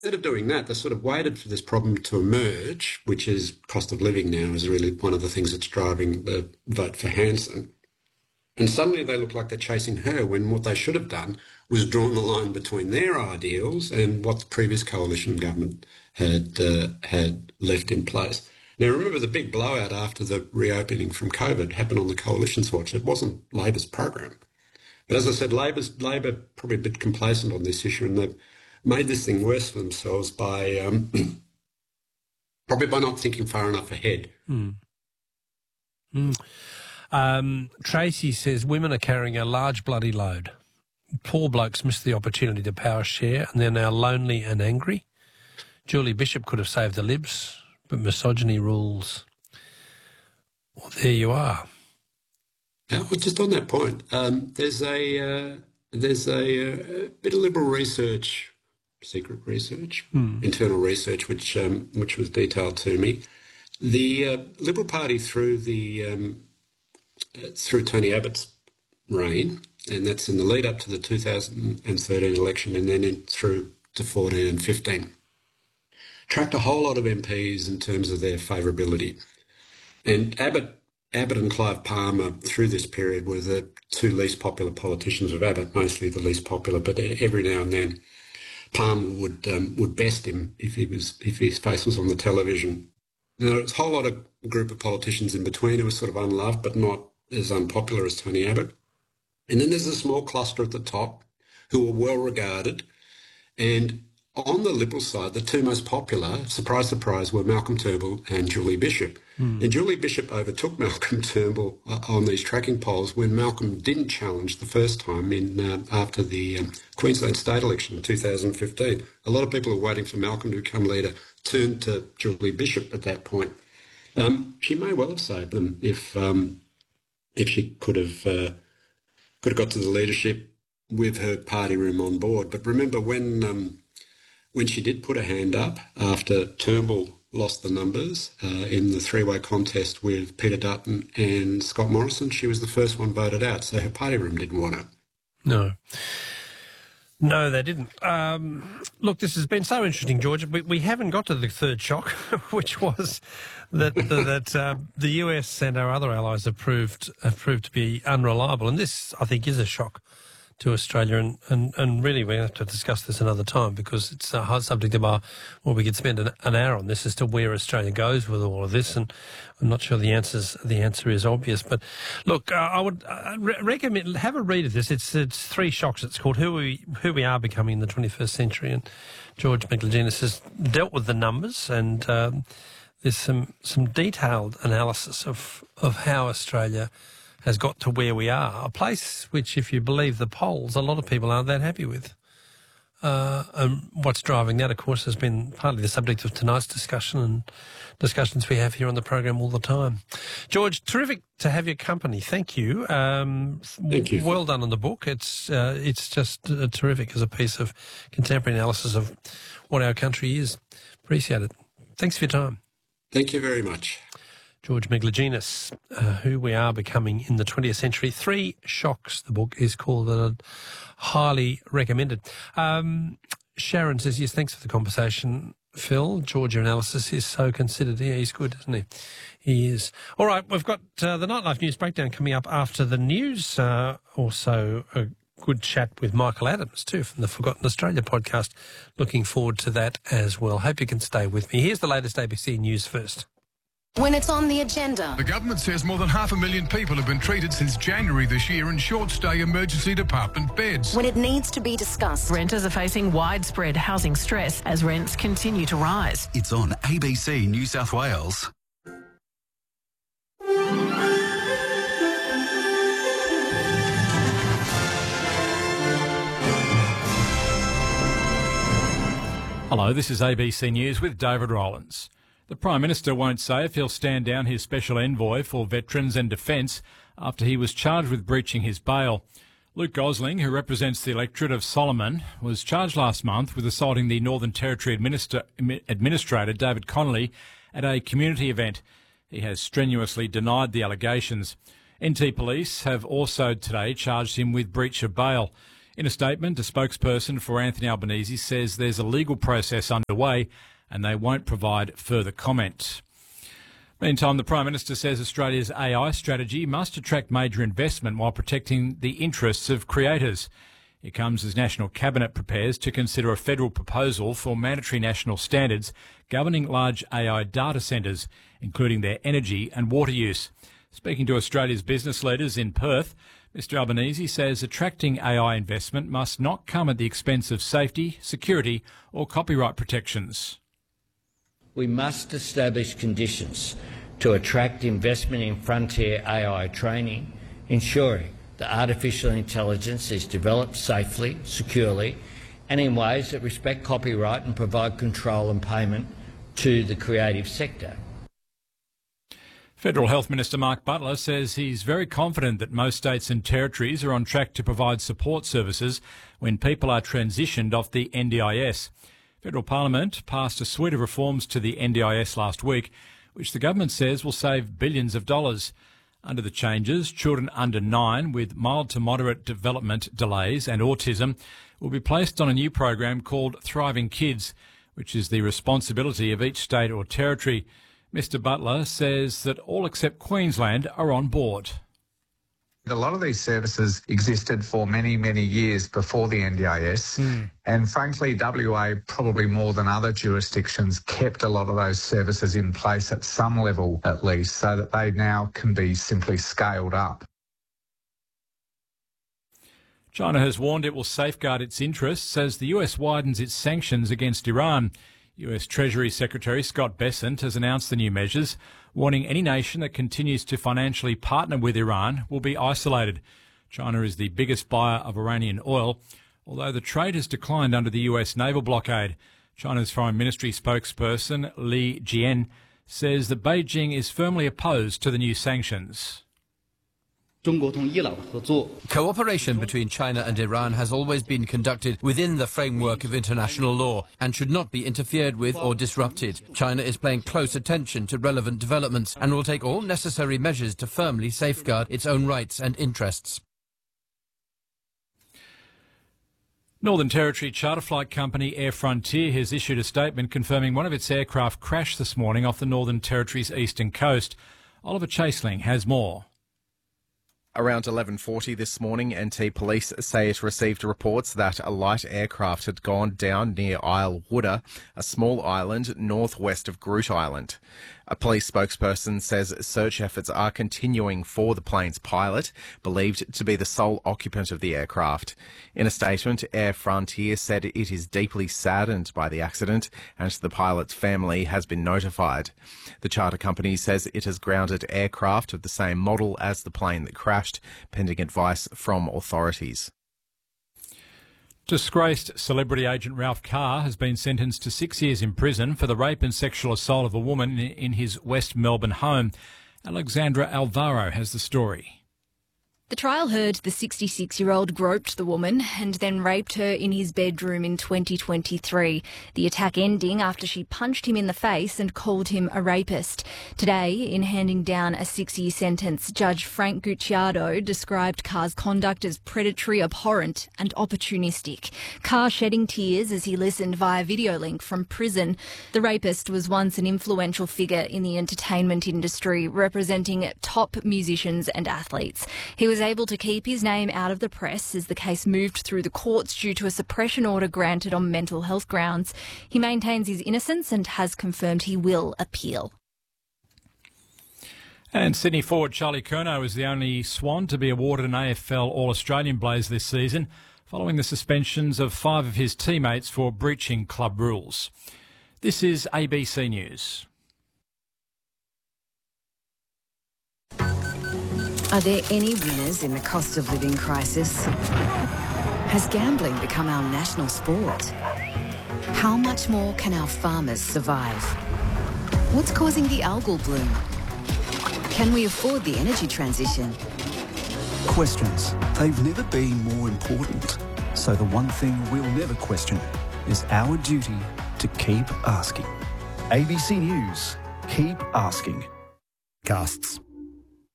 Instead of doing that, they sort of waited for this problem to emerge, which is cost of living now is really one of the things that's driving the vote for Hanson. And suddenly they look like they're chasing her when what they should have done was drawn the line between their ideals and what the previous coalition government had left in place. Now, remember the big blowout after the reopening from COVID happened on the Coalition's watch. It wasn't Labor's program. But as I said, Labor probably a bit complacent on this issue, and they've made this thing worse for themselves by probably by not thinking far enough ahead. Tracy says women are carrying a large bloody load. Poor blokes missed the opportunity to power share and they're now lonely and angry. Julie Bishop could have saved the Libs, but misogyny rules. Well, there you are. Well, just on that point, there's a bit of Liberal research, secret research, internal research, which was detailed to me. The Liberal Party through Tony Abbott's reign, and that's in the lead up to the 2013 election, and then through to 14 and 15, tracked a whole lot of MPs in terms of their favourability. And Abbott and Clive Palmer through this period were the two least popular politicians of Abbott, mostly the least popular, but every now and then Palmer would best him if his face was on the television. Now, there was a whole lot of group of politicians in between who were sort of unloved but not as unpopular as Tony Abbott. And then there's a small cluster at the top who are well regarded. And on the Liberal side, the two most popular, surprise, surprise, were Malcolm Turnbull and Julie Bishop. And Julie Bishop overtook Malcolm Turnbull on these tracking polls when Malcolm didn't challenge the first time after the Queensland state election in 2015. A lot of people who were waiting for Malcolm to become leader turned to Julie Bishop at that point. She may well have saved them if she could have got to the leadership with her party room on board. But remember when she did put her hand up after Turnbull lost the numbers in the three-way contest with Peter Dutton and Scott Morrison, she was the first one voted out, so her party room didn't want her. No, they didn't. Look, this has been so interesting, George. We haven't got to the third shock, which was that the US and our other allies have proved to be unreliable, and this, I think, is a shock to Australia, and really we have to discuss this another time because it's a hard subject of we could spend an hour on this as to where Australia goes with all of this, and I'm not sure the answer is obvious. But look, I would recommend have a read of this. It's three shocks. It's called Who We Are Becoming in the 21st Century, and George Megaloginis has dealt with the numbers, and there's some detailed analysis of how Australia has got to where we are, a place which, if you believe the polls, a lot of people aren't that happy with. And what's driving that, of course, has been partly the subject of tonight's discussion and discussions we have here on the program all the time. George, terrific to have your company. Thank you. Thank you. Well done on the book. It's just terrific as a piece of contemporary analysis of what our country is. Appreciate it. Thanks for your time. Thank you very much. George Megaloginis, Who We Are Becoming in the 20th Century. Three Shocks, the book is called, and highly recommended. Sharon says, yes, thanks for the conversation, Phil. George, your analysis is so considered. Yeah, he's good, isn't he? He is. All right, we've got the Nightlife News Breakdown coming up after the news. Also a good chat with Michael Adams, too, from the Forgotten Australia podcast. Looking forward to that as well. Hope you can stay with me. Here's the latest ABC News first. When it's on the agenda. The government says more than 500,000 people have been treated since January this year in short-stay emergency department beds. When it needs to be discussed. Renters are facing widespread housing stress as rents continue to rise. It's on ABC New South Wales. Hello, this is ABC News with David Rowlands. The Prime Minister won't say if he'll stand down his special envoy for veterans and defence after he was charged with breaching his bail. Luke Gosling, who represents the electorate of Solomon, was charged last month with assaulting the Northern Territory Administrator David Connolly at a community event. He has strenuously denied the allegations. NT Police have also today charged him with breach of bail. In a statement, a spokesperson for Anthony Albanese says there's a legal process underway and they won't provide further comment. Meantime, the Prime Minister says Australia's AI strategy must attract major investment while protecting the interests of creators. It comes as National Cabinet prepares to consider a federal proposal for mandatory national standards governing large AI data centres, including their energy and water use. Speaking to Australia's business leaders in Perth, Mr Albanese says attracting AI investment must not come at the expense of safety, security or copyright protections. We must establish conditions to attract investment in frontier AI training, ensuring that artificial intelligence is developed safely, securely, and in ways that respect copyright and provide control and payment to the creative sector. Federal Health Minister Mark Butler says he's very confident that most states and territories are on track to provide support services when people are transitioned off the NDIS. Federal Parliament passed a suite of reforms to the NDIS last week, which the government says will save billions of dollars. Under the changes, children under 9 with mild to moderate development delays and autism will be placed on a new program called Thriving Kids, which is the responsibility of each state or territory. Mr Butler says that all except Queensland are on board. A lot of these services existed for many, many years before the NDIS. And frankly, WA, probably more than other jurisdictions, kept a lot of those services in place at some level at least, so that they now can be simply scaled up. China has warned it will safeguard its interests as the US widens its sanctions against Iran. US Treasury Secretary Scott Bessent has announced the new measures, warning any nation that continues to financially partner with Iran will be isolated. China is the biggest buyer of Iranian oil, although the trade has declined under the US naval blockade. China's Foreign Ministry spokesperson Li Jian says that Beijing is firmly opposed to the new sanctions. Cooperation between China and Iran has always been conducted within the framework of international law and should not be interfered with or disrupted. China is paying close attention to relevant developments and will take all necessary measures to firmly safeguard its own rights and interests. Northern Territory charter flight company Air Frontier has issued a statement confirming one of its aircraft crashed this morning off the Northern Territory's eastern coast. Oliver Chaseling has more. Around 11:40 this morning, NT Police say it received reports that a light aircraft had gone down near Isle Wooder, a small island northwest of Groot Island. A police spokesperson says search efforts are continuing for the plane's pilot, believed to be the sole occupant of the aircraft. In a statement, Air Frontier said it is deeply saddened by the accident and the pilot's family has been notified. The charter company says it has grounded aircraft of the same model as the plane that crashed, pending advice from authorities. Disgraced celebrity agent Ralph Carr has been sentenced to 6 years in prison for the rape and sexual assault of a woman in his West Melbourne home. Alexandra Alvaro has the story. The trial heard the 66-year-old groped the woman and then raped her in his bedroom in 2023. The attack ending after she punched him in the face and called him a rapist. Today, in handing down a 6-year sentence, Judge Frank Gucciardo described Carr's conduct as predatory, abhorrent and opportunistic. Carr shedding tears as he listened via video link from prison. The rapist was once an influential figure in the entertainment industry, representing top musicians and athletes. He was able to keep his name out of the press as the case moved through the courts due to a suppression order granted on mental health grounds. He maintains his innocence and has confirmed he will appeal. And Sydney forward Charlie Curnow is the only Swan to be awarded an AFL All-Australian blaze this season, following the suspensions of 5 of his teammates for breaching club rules. This is ABC News. Are there any winners in the cost of living crisis? Has gambling become our national sport? How much more can our farmers survive? What's causing the algal bloom? Can we afford the energy transition? Questions. They've never been more important. So the one thing we'll never question is our duty to keep asking. ABC News. Keep asking. Casts.